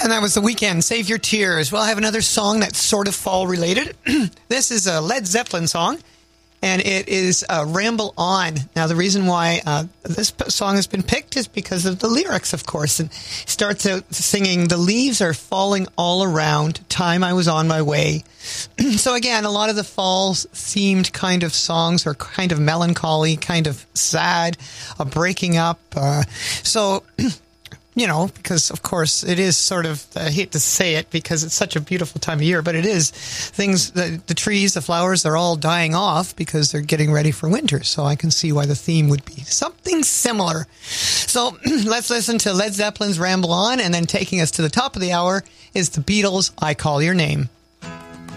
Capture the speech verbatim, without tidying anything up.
And that was The Weeknd, Save Your Tears. Well, I have another song that's sort of fall related. This is a Led Zeppelin song, and it is uh, Ramble On. Now, the reason why uh, this p- song has been picked is because of the lyrics, of course. And it starts out singing, "The leaves are falling all around, time I was on my way." So again, a lot of the fall-themed kind of songs are kind of melancholy, kind of sad, a breaking up. Uh, so... You know, because, of course, it is sort of, I hate to say it because it's such a beautiful time of year, but it is things, the, the trees, the flowers, they're all dying off because they're getting ready for winter. So I can see why the theme would be something similar. So let's listen to Led Zeppelin's Ramble On, and then taking us to the top of the hour is the Beatles' I Call Your Name.